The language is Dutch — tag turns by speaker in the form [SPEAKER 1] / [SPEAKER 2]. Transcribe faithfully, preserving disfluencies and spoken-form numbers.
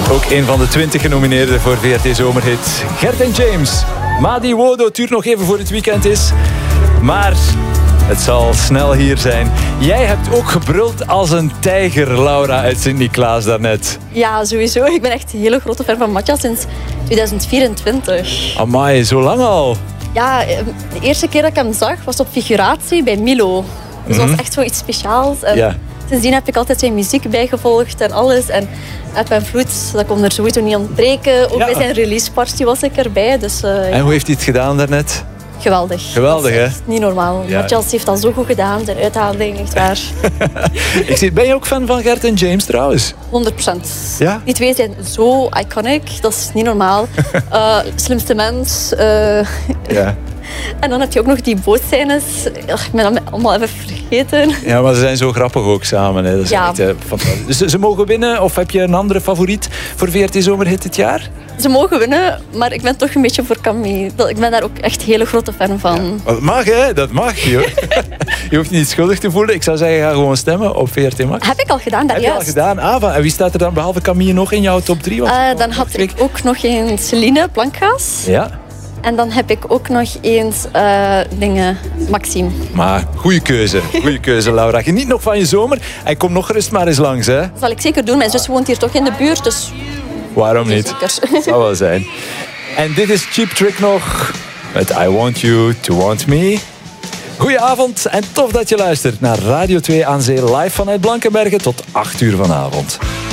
[SPEAKER 1] Ook een van de twintig genomineerden voor V R T Zomerhit. Gert en James. Madi Wodo, het duurt nog even voor het weekend is. Maar het zal snel hier zijn. Jij hebt ook gebruld als een tijger, Laura uit Sint-Niklaas daarnet.
[SPEAKER 2] Ja, sowieso. Ik ben echt een hele grote fan van Matthias sinds tweeduizend vierentwintig.
[SPEAKER 1] Amai, zo lang al?
[SPEAKER 2] Ja, de eerste keer dat ik hem zag was op figuratie bij Milo. Dus dat was echt zoiets speciaals. En
[SPEAKER 1] Ja.
[SPEAKER 2] sindsdien heb ik altijd zijn muziek bijgevolgd en alles. En Eb en Vloed, dat kon er sowieso niet ontbreken. Ook
[SPEAKER 1] Ja.
[SPEAKER 2] bij zijn release party was ik erbij. Dus, uh,
[SPEAKER 1] En hoe heeft hij het gedaan daarnet?
[SPEAKER 2] geweldig.
[SPEAKER 1] Geweldig,
[SPEAKER 2] Dat is
[SPEAKER 1] hè?
[SPEAKER 2] echt niet normaal.
[SPEAKER 1] Ja.
[SPEAKER 2] Matthias heeft dat zo goed gedaan. Zijn uithaling, echt waar.
[SPEAKER 1] Ik zie, ben je ook fan van Gert en James trouwens?
[SPEAKER 2] honderd procent.
[SPEAKER 1] Ja?
[SPEAKER 2] Die twee zijn zo iconic. Dat is niet normaal. Uh, slimste mens. Uh,
[SPEAKER 1] Ja.
[SPEAKER 2] en dan heb je ook nog die bootscènes. Ach, ik ben dat allemaal even vergeten.
[SPEAKER 1] Ja, maar ze zijn zo grappig ook samen. Hè. Dat is
[SPEAKER 2] Ja.
[SPEAKER 1] echt, eh, fantastisch. Dus ze mogen winnen? Of heb je een andere favoriet voor V R T Zomerhit dit jaar?
[SPEAKER 2] Ze mogen winnen, maar ik ben toch een beetje voor Camille. Dat- Ik ben daar ook echt een hele grote fan van.
[SPEAKER 1] Dat mag, hè? Dat mag. Je, je hoeft je niet schuldig te voelen. Ik zou zeggen, ga gewoon stemmen op V R T Max.
[SPEAKER 2] Heb ik al gedaan, daar
[SPEAKER 1] Heb je al
[SPEAKER 2] juist.
[SPEAKER 1] gedaan? Ava. En wie staat er dan behalve Camille nog in jouw top drie?
[SPEAKER 2] Uh, dan had ik ook nog eens Celine Plankgaas.
[SPEAKER 1] Ja,
[SPEAKER 2] En dan heb ik ook nog eens uh, dingen, Maxime.
[SPEAKER 1] maar goede keuze. Goede keuze, Laura. Geniet nog van je zomer. En kom nog gerust maar eens langs, hè?
[SPEAKER 2] Dat zal ik zeker doen. Mijn zus woont hier toch in de buurt, dus
[SPEAKER 1] Waarom niet?
[SPEAKER 2] zeker.
[SPEAKER 1] Zou wel zijn. En dit is Cheap Trick nog met I Want You To Want Me. Goedenavond en tof dat je luistert naar Radio twee aan Zee live vanuit Blankenbergen tot acht uur vanavond.